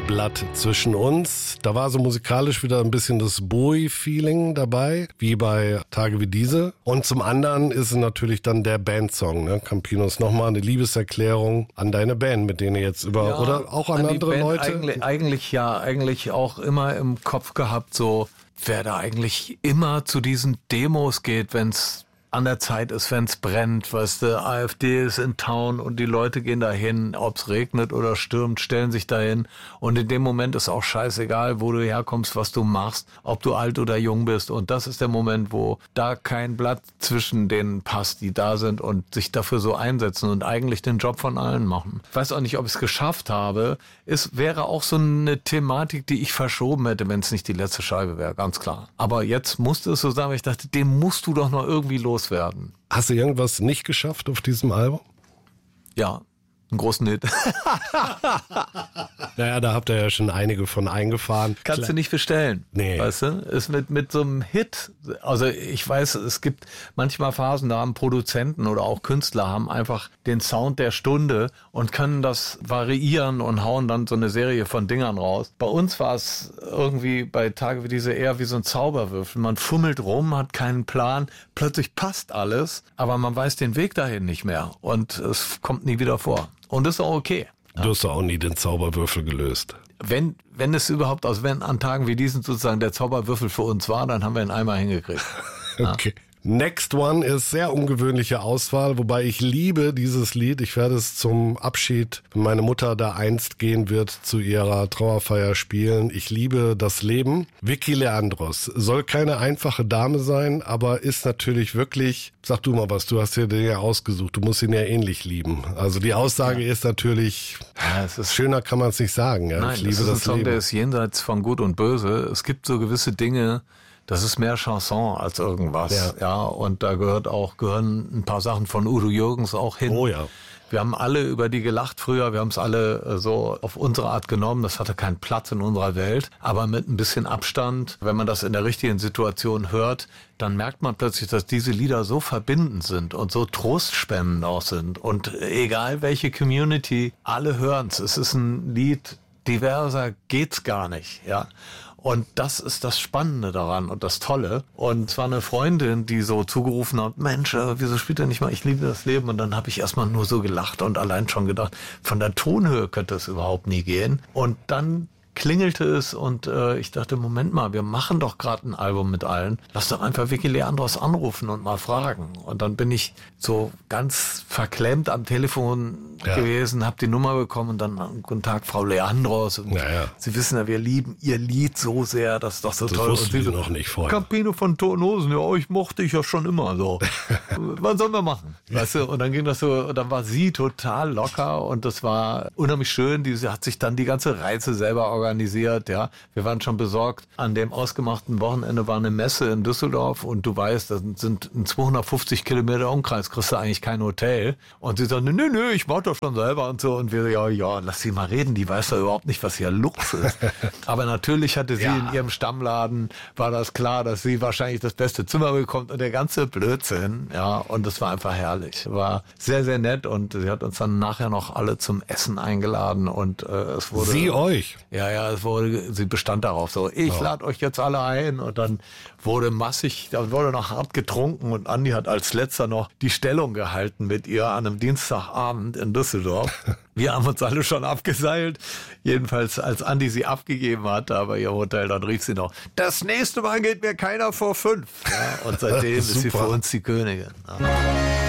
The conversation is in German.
Blatt zwischen uns. Da war so musikalisch wieder ein bisschen das Bowie-Feeling dabei, wie bei Tage wie diese. Und zum anderen ist es natürlich dann der Bandsong, ne? Campinos, nochmal eine Liebeserklärung an deine Band, mit denen ihr jetzt über, oder auch an andere Band Leute? Eigentlich auch immer im Kopf gehabt, so, wer da eigentlich immer zu diesen Demos geht, wenn's an der Zeit ist, wenn's brennt, weißt du, AfD ist in Town und die Leute gehen dahin, ob's regnet oder stürmt, stellen sich dahin und in dem Moment ist auch scheißegal, wo du herkommst, was du machst, ob du alt oder jung bist und das ist der Moment, wo da kein Blatt zwischen denen passt, die da sind und sich dafür so einsetzen und eigentlich den Job von allen machen. Ich weiß auch nicht, ob ich es geschafft habe, es wäre auch so eine Thematik, die ich verschoben hätte, wenn es nicht die letzte Scheibe wäre, ganz klar. Aber jetzt musste es so sein, weil ich dachte, den musst du doch noch irgendwie loswerden. Hast du irgendwas nicht geschafft auf diesem Album? Ja, einen großen Hit. Naja, da habt ihr ja schon einige von eingefahren. Kannst du nicht bestellen. Nee. Weißt du? Ist mit so einem Hit, also ich weiß, es gibt manchmal Phasen, da haben Produzenten oder auch Künstler haben einfach den Sound der Stunde und können das variieren und hauen dann so eine Serie von Dingern raus. Bei uns war es irgendwie bei Tage wie diese eher wie so ein Zauberwürfel. Man fummelt rum, hat keinen Plan, plötzlich passt alles, aber man weiß den Weg dahin nicht mehr und es kommt nie wieder vor. Und das ist auch okay. Du hast auch nie den Zauberwürfel gelöst. Wenn es überhaupt, also wenn an Tagen wie diesen sozusagen der Zauberwürfel für uns war, dann haben wir ihn einmal hingekriegt. Okay. Next One ist sehr ungewöhnliche Auswahl, wobei ich liebe dieses Lied. Ich werde es zum Abschied, wenn meine Mutter da einst gehen wird, zu ihrer Trauerfeier spielen. Ich liebe das Leben. Vicky Leandros soll keine einfache Dame sein, aber ist natürlich wirklich, sag du mal was, du hast dir den ja ausgesucht, du musst ihn ja ähnlich lieben. Also die Aussage ist natürlich, es ist schöner kann man es nicht sagen. Ja? Nein, ich liebe das ist ein Song, Leben. der ist jenseits von Gut und Böse. Es gibt so gewisse Dinge, das ist mehr Chanson als irgendwas. Ja, und da gehören ein paar Sachen von Udo Jürgens auch hin. Oh ja. Wir haben alle über die gelacht früher, wir haben es alle so auf unsere Art genommen, das hatte keinen Platz in unserer Welt, aber mit ein bisschen Abstand, wenn man das in der richtigen Situation hört, dann merkt man plötzlich, dass diese Lieder so verbindend sind und so trostspendend auch sind und egal welche Community, alle hören's. Es ist ein Lied, diverser geht's gar nicht, ja. Und das ist das Spannende daran und das Tolle. Und es war eine Freundin, die so zugerufen hat, Mensch, wieso spielt er nicht mal Ich liebe das Leben? Und dann habe ich erstmal nur so gelacht und allein schon gedacht, von der Tonhöhe könnte es überhaupt nie gehen. Und dann klingelte es und ich dachte, Moment mal, wir machen doch gerade ein Album mit allen. Lass doch einfach Vicky Leandros anrufen und mal fragen. Und dann bin ich so ganz verklemmt am Telefon gewesen, habe die Nummer bekommen und dann, guten Tag, Frau Leandros. Und Sie wissen ja, wir lieben Ihr Lied so sehr, das ist doch so toll. Das wussten Sie noch nicht vorher. Campino von Toten ja, euch mochte ich ja schon immer so. Was sollen wir machen? Weißt du, und dann ging das so, und dann war sie total locker und das war unheimlich schön. Sie hat sich dann die ganze Reise selber organisiert, ja. Wir waren schon besorgt. An dem ausgemachten Wochenende war eine Messe in Düsseldorf und du weißt, das sind in 250 Kilometer Umkreis, kriegst du eigentlich kein Hotel. Und sie sagte, nö, ich mach doch schon selber und so. Und wir, ja, lass sie mal reden, die weiß doch überhaupt nicht, was hier los ist. Aber natürlich hatte sie in ihrem Stammladen, war das klar, dass sie wahrscheinlich das beste Zimmer bekommt und der ganze Blödsinn, ja. Und das war einfach herrlich. War sehr, sehr nett und sie hat uns dann nachher noch alle zum Essen eingeladen und es wurde... Sie euch? Ja, sie bestand darauf so, ich lade euch jetzt alle ein und dann wurde noch hart getrunken und Andi hat als letzter noch die Stellung gehalten mit ihr an einem Dienstagabend in Düsseldorf. Wir haben uns alle schon abgeseilt. Jedenfalls, als Andi sie abgegeben hat, da bei ihrem Hotel, dann rief sie noch, das nächste Mal geht mir keiner vor 5. Ja, und seitdem ist sie für uns die Königin. Ja.